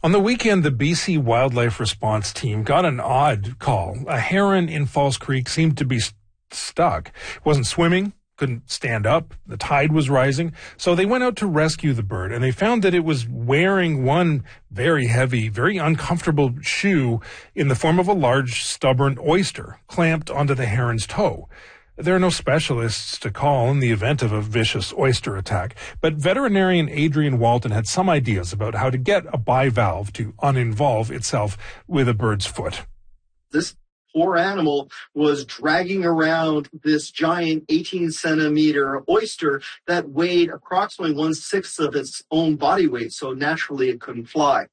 On the weekend, the BC Wildlife Response Team got an odd call. A heron in False Creek seemed to be stuck. It wasn't swimming, couldn't stand up. The tide was rising. So they went out to rescue the bird, and they found that it was wearing one very heavy, very uncomfortable shoe in the form of a large, stubborn oyster clamped onto the heron's toe. There are no specialists to call in the event of a vicious oyster attack, but veterinarian Adrian Walton had some ideas about how to get a bivalve to uninvolve itself with a bird's foot. This poor animal was dragging around this giant 18-centimeter oyster that weighed approximately 1/6 of its own body weight, so naturally it couldn't fly.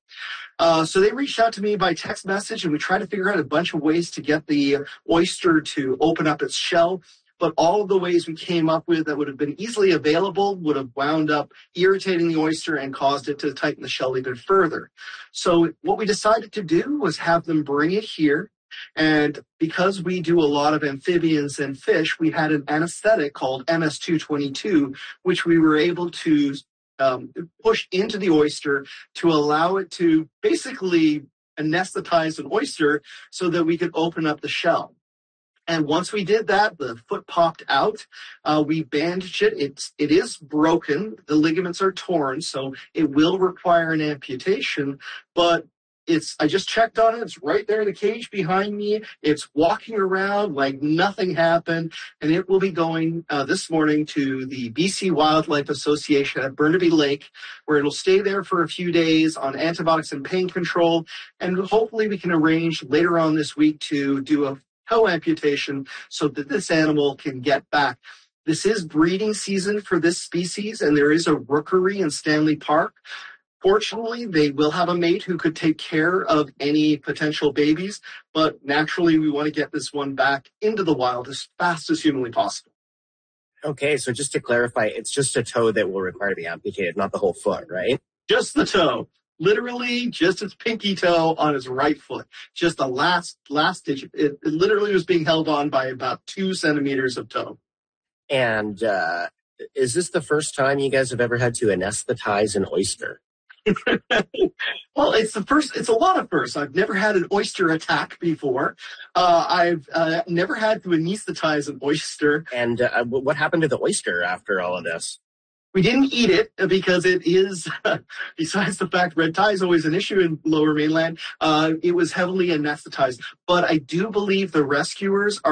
So they reached out to me by text message, and we tried to figure out a bunch of ways to get the oyster to open up its shell. But all of the ways we came up with that would have been easily available would have wound up irritating the oyster and caused it to tighten the shell even further. So what we decided to do was have them bring it here. And because we do a lot of amphibians and fish, we had an anesthetic called MS-222, which we were able to push into the oyster to allow it to basically anesthetize an oyster so that we could open up the shell. And once we did that, the foot popped out. We bandaged it. It is broken. The ligaments are torn, so it will require an amputation. But I just checked on it. It's right there in the cage behind me. It's walking around like nothing happened. And it will be going this morning to the BC Wildlife Association at Burnaby Lake, where it'll stay there for a few days on antibiotics and pain control. And hopefully we can arrange later on this week to do a toe amputation so that this animal can get back. This is breeding season for this species, and there is a rookery in Stanley Park. Fortunately, they will have a mate who could take care of any potential babies, but naturally we want to get this one back into the wild as fast as humanly possible. Okay, so just to clarify, it's just a toe that will require to be amputated, not the whole foot, right? Just the toe. Literally just its pinky toe on his right foot. Just the last stitch. It literally was being held on by about 2 centimeters of toe. And is this the first time you guys have ever had to anesthetize an oyster? Well, it's a lot of firsts. I've never had an oyster attack before. I've never had to anesthetize an oyster. And what happened to the oyster after all of this? We didn't eat it because it is, besides the fact red tide is always an issue in Lower Mainland, it was heavily anesthetized. But I do believe the rescuers